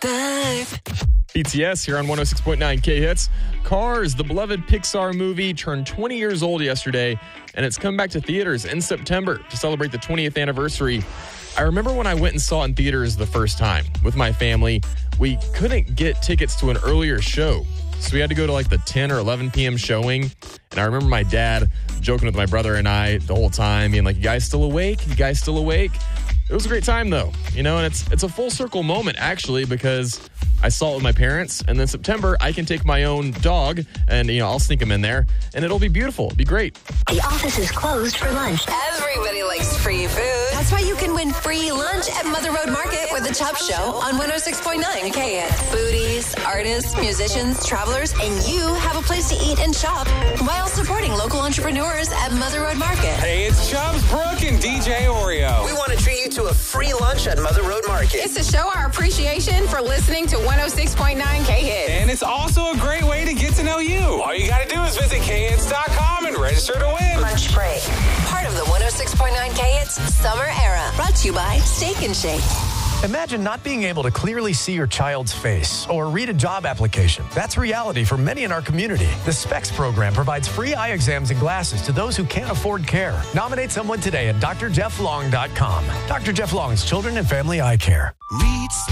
Dave. BTS here on 106.9 K-Hits. Cars, the beloved Pixar movie, turned 20 years old yesterday, and it's come back to theaters in September to celebrate the 20th anniversary. I remember when I went and saw it in theaters the first time with my family. We couldn't get tickets to an earlier show, so we had to go to like the 10 or 11 p.m. showing. And I remember my dad joking with my brother and I the whole time, being like, "You guys still awake? You guys still awake?" It was a great time, though, and it's a full circle moment, actually, because I saw it with my parents, and then September, I can take my own dog, and, I'll sneak him in there, and it'll be beautiful. It'll be great. The office is closed for lunch. Everybody likes free food. That's why you can win free lunch at Mother Road Market with the Chubb Show on 106.9 KHIT. Foodies, artists, musicians, travelers, and you have a place to eat and shop while supporting local entrepreneurs at Mother Road Market. Hey, it's Chubbs, Brooke, and DJ Oreo. We want to treat you to a free lunch at Mother Road Market. It's to show our appreciation for listening to 106.9 K-Hits. And it's also a great way to get to know you. All you got to do is visit khits.com and register to win. Lunch break. Part of the 106.9 K-Hits Summer Era. Brought to you by Steak and Shake. Imagine not being able to clearly see your child's face or read a job application. That's reality for many in our community. The SPECS program provides free eye exams and glasses to those who can't afford care. Nominate someone today at drjefflong.com. Dr. Jeff Long's Children and Family Eye Care. Read